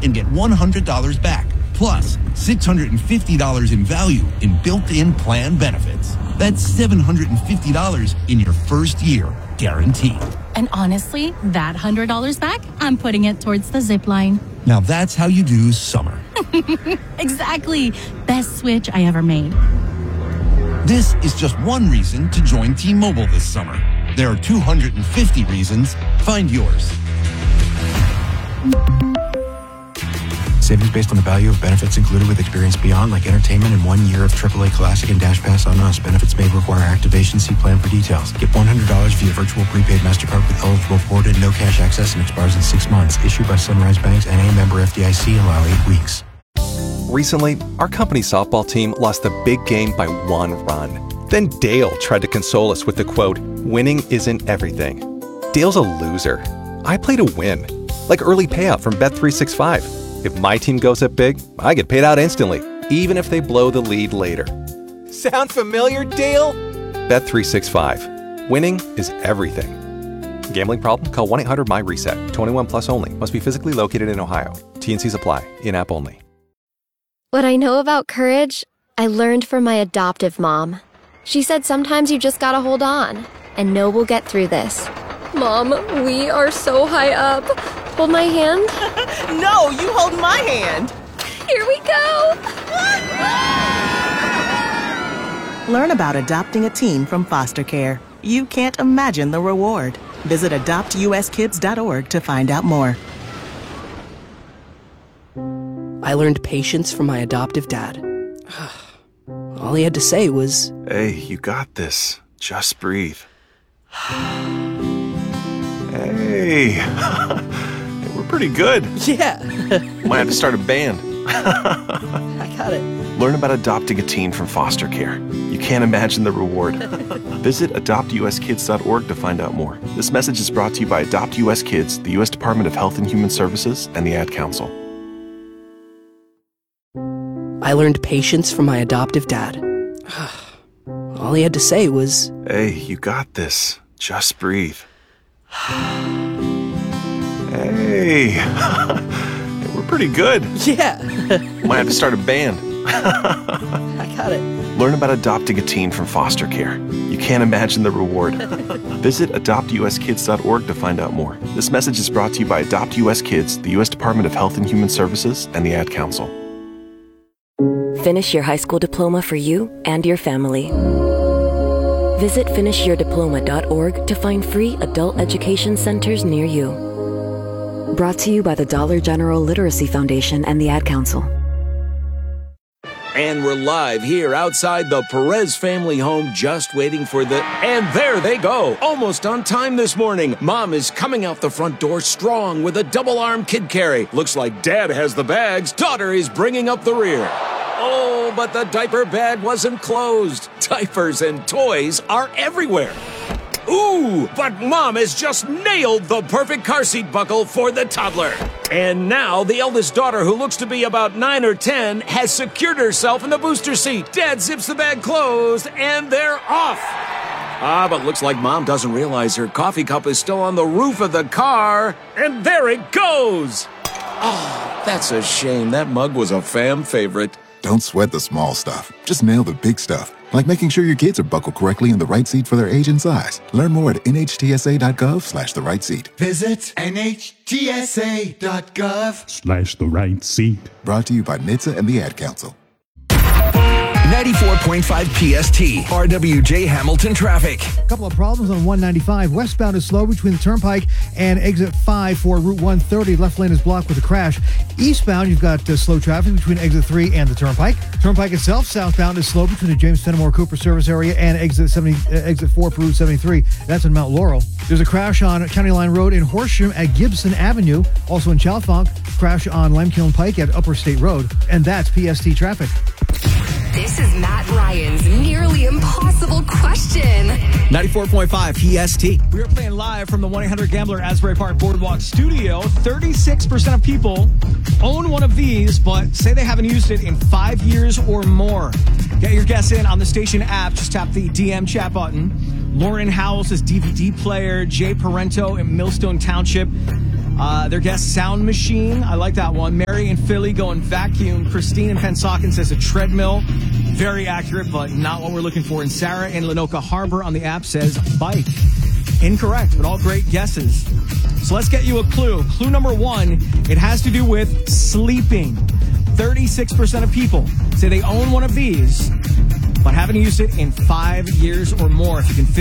and get $100 back, plus $650 in value in built-in plan benefits. That's $750 in your first year, guaranteed. And honestly, that $100 back, I'm putting it towards the zip line. Now that's how you do summer. Exactly. Best switch I ever made. This is just one reason to join T-Mobile this summer. There are 250 reasons. Find yours. Savings based on the value of benefits included with Experience Beyond, like entertainment and 1 year of AAA Classic and Dash Pass on us. Benefits may require activation. See plan for details. Get $100 via virtual prepaid MasterCard with eligible forward and no cash access and expires in 6 months. Issued by Sunrise Banks and a member FDIC. Allow 8 weeks. Recently, our company softball team lost the big game by 1 run. Then Dale tried to console us with the quote, "Winning isn't everything." Dale's a loser. I play to win. Like early payout from Bet365. If my team goes up big, I get paid out instantly, even if they blow the lead later. Sound familiar, Dale? Bet365. Winning is everything. Gambling problem? Call 1-800-MY-RESET. 21 plus only. Must be physically located in Ohio. T&Cs apply. In-app only. What I know about courage, I learned from my adoptive mom. She said sometimes you just gotta hold on and know we'll get through this. Mom, we are so high up. Hold my hand. No, you hold my hand. Here we go. Learn about adopting a teen from foster care. You can't imagine the reward. Visit adoptuskids.org to find out more. I learned patience from my adoptive dad. All he had to say was, "Hey, you got this. Just breathe." Hey, we're pretty good. yeah. Might have to start a band. I got it. Learn about adopting a teen from foster care. You can't imagine the reward. Visit adoptuskids.org to find out more. This message is brought to you by Adopt US Kids, the U.S. Department of Health and Human Services, and the Ad Council. I learned patience from my adoptive dad. All he had to say was, "Hey, you got this. Just breathe." Hey, we're pretty good. yeah. Might have to start a band. I got it. Learn about adopting a teen from foster care. You can't imagine the reward. Visit adoptuskids.org to find out more. This message is brought to you by Adopt US Kids, the U.S. Department of Health and Human Services, and the Ad Council. Finish your high school diploma for you and your family. Visit finishyourdiploma.org to find free adult education centers near you. Brought to you by the Dollar General Literacy Foundation and the Ad Council. And we're live here outside the Perez family home, just waiting for and there they go, almost on time this morning. Mom is coming out the front door strong with a double-arm kid carry. Looks like Dad has the bags. Daughter is bringing up the rear. Oh, but the diaper bag wasn't closed. Diapers and toys are everywhere. Ooh, but Mom has just nailed the perfect car seat buckle for the toddler. And now the eldest daughter, who looks to be about 9 or 10, has secured herself in the booster seat. Dad zips the bag closed, and they're off. But looks like Mom doesn't realize her coffee cup is still on the roof of the car. And there it goes. Oh, that's a shame. That mug was a fam favorite. Don't sweat the small stuff. Just nail the big stuff, like making sure your kids are buckled correctly in the right seat for their age and size. Learn more at nhtsa.gov/the right seat. Visit nhtsa.gov/the right seat. Brought to you by NHTSA and the Ad Council. 94.5 PST, RWJ Hamilton traffic. A couple of problems on 195. Westbound is slow between the Turnpike and exit 5 for Route 130. Left lane is blocked with a crash. Eastbound, you've got slow traffic between exit 3 and the Turnpike. Turnpike itself, southbound, is slow between the James Fenimore Cooper service area and exit 4 for Route 73. That's in Mount Laurel. There's a crash on County Line Road in Horsham at Gibson Avenue. Also in Chalfont, crash on Limekiln Pike at Upper State Road. And that's PST traffic. This is Matt Ryan's nearly impossible question. 94.5 PST. We are playing live from the 1-800-GAMBLER Asbury Park Boardwalk studio. 36% of people own one of these, but say they haven't used it in 5 years or more. Get your guess in on the station app. Just tap the DM chat button. Lauren Howell's DVD player. Jay Parento in Millstone Township. Their guess, sound machine. I like that one. Mary in Philly going vacuum. Christine in Pennsauken says a treadmill. Very accurate, but not what we're looking for. And Sarah in Lenoka Harbor on the app says bike. Incorrect, but all great guesses. So let's get you a clue. Clue number 1, it has to do with sleeping. 36% of people say they own one of these, but haven't used it in 5 years or more. If you can